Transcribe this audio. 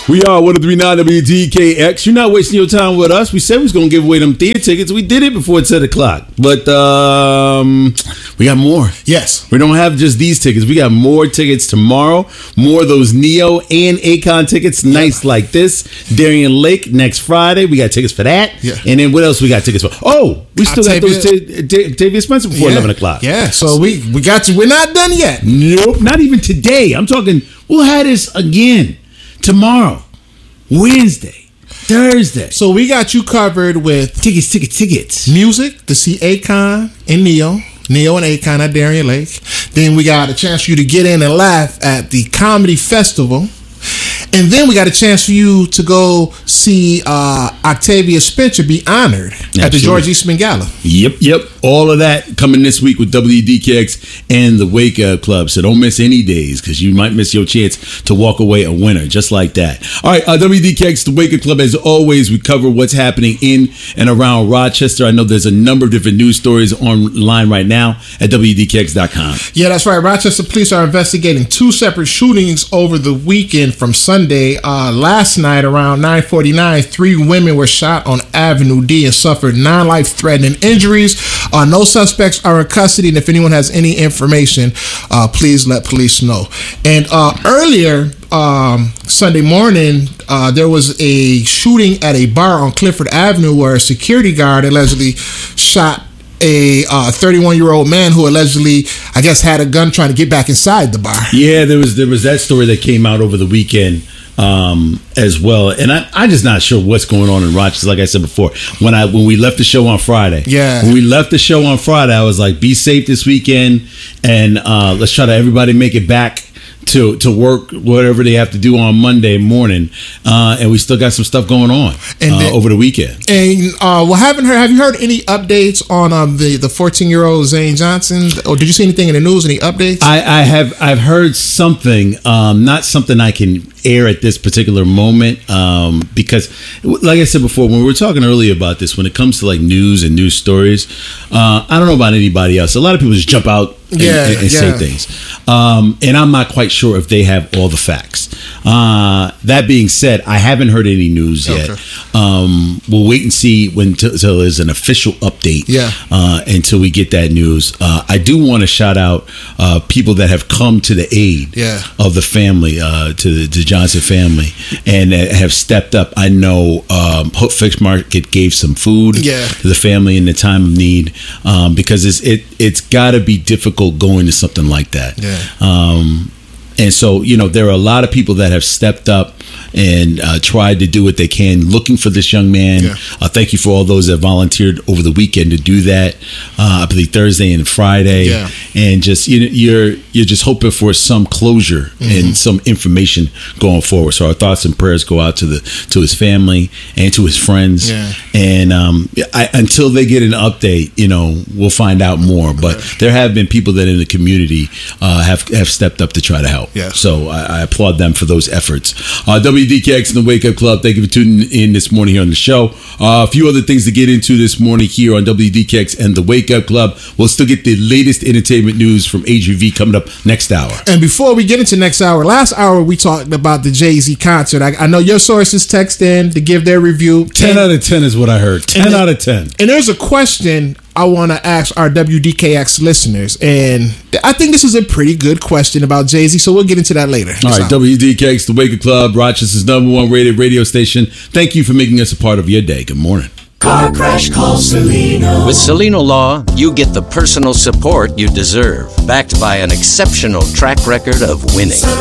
We are 103.9 WDKX. You're not wasting your time with us. We said we was going to give away them theater tickets. We did it before 10 o'clock. But we got more. Yes. We don't have just these tickets. We got more tickets tomorrow. More of those Neo and Akon tickets. Nice like this. Darien Lake next Friday. We got tickets for that. Yeah. And then what else we got tickets for? Oh, we still got those Octavia Spencer before 11 o'clock. Yeah. So we got you. We're not done yet. Nope. Not even today. I'm talking, we'll have this again. Tomorrow, Wednesday, Thursday. So we got you covered with tickets. Music to see Akon and Neo and Akon at Darien Lake. Then we got a chance for you to get in and laugh at the comedy festival. And then we got a chance for you to go see Octavia Spencer be honored at the George Eastman Gala. Yep. All of that coming this week with WDKX and the Wake Up Club. So don't miss any days because you might miss your chance to walk away a winner just like that. All right, WDKX, the Wake Up Club. As always, we cover what's happening in and around Rochester. I know there's a number of different news stories online right now at WDKX.com. Yeah, that's right. Rochester police are investigating 2 separate shootings over the weekend from Sunday. Last night around 9:49, 3 women were shot on Avenue D and suffered non-life-threatening injuries. No suspects are in custody, and if anyone has any information, please let police know. And earlier Sunday morning, there was a shooting at a bar on Clifford Avenue where a security guard allegedly shot a 31-year-old man who allegedly, I guess, had a gun trying to get back inside the bar. Yeah, there was that story that came out over the weekend as well, and I'm just not sure what's going on in Rochester. Like I said before, when we left the show on Friday, I was like, be safe this weekend, and let's try to everybody make it back to work, whatever they have to do on Monday morning, and we still got some stuff going on over the weekend. And have you heard any updates on the 14-year-old Zane Johnson, or did you see anything in the news? Any updates? I've heard something, not something I can air at this particular moment, because, like I said before, when we were talking earlier about this, when it comes to like news and news stories, I don't know about anybody else. A lot of people just jump out and say things, and I'm not quite sure if they have all the facts. That being said, I haven't heard any news yet. We'll wait and see until there's an official update. Until we get that news. I do want to shout out people that have come to the aid of the family, to the Johnson family, and have stepped up. I know Hope Fix Market gave some food to the family in the time of need, because it's got to be difficult going to something like that. And so, there are a lot of people that have stepped up and tried to do what they can, looking for this young man. Thank you for all those that volunteered over the weekend to do that. I believe Thursday and Friday, and just you're just hoping for some closure and some information going forward. So our thoughts and prayers go out to his family and to his friends. And until they get an update, we'll find out more. But there have been people that in the community have stepped up to try to help. So I applaud them for those efforts. WDKX and the Wake Up Club, thank you for tuning in this morning here on the show. A few other things to get into this morning here on WDKX and the Wake Up Club. We'll still get the latest entertainment news from Adrian V coming up next hour. And before we get into next hour, last hour we talked about the Jay-Z concert. I know your sources text in to give their review. 10 out of 10 is what I heard. 10 out of 10. And there's a question I want to ask our WDKX listeners, and I think this is a pretty good question about Jay-Z, so we'll get into that later. All right, WDKX, the Wake Up Club, Rochester's #1 rated radio station. Thank you for making us a part of your day. Good morning. Car Crash, call Celino. With Celino Law, you get the personal support you deserve, backed by an exceptional track record of winning.